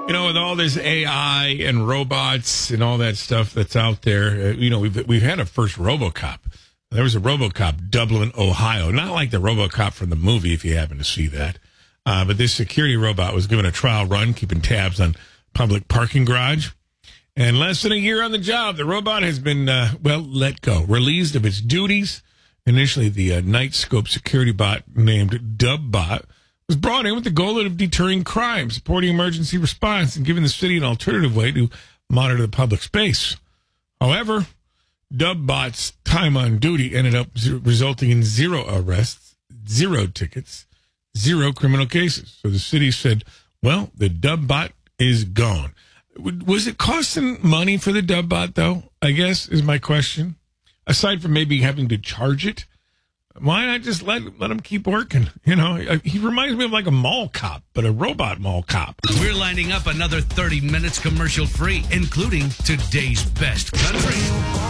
With all this AI and robots and all that stuff that's out there, we've had a first RoboCop. There was a RoboCop, Dublin, Ohio. Not like the RoboCop from the movie, if you happen to see that. But this security robot was given a trial run, keeping tabs on public parking garage. And less than a year on the job, the robot has been, let go, released of its duties. Initially, the Nightscope security bot named DubBot was brought in with the goal of deterring crime, supporting emergency response, and giving the city an alternative way to monitor the public space. However, DubBot's time on duty ended up resulting in 0 arrests, 0 tickets, 0 criminal cases. So the city said, well, the DubBot is gone. Was it costing money for the DubBot, though? I guess is my question. Aside from maybe having to charge it, why not just let him keep working? He reminds me of like a mall cop, but a robot mall cop. We're lining up another 30 minutes commercial free, including today's best country.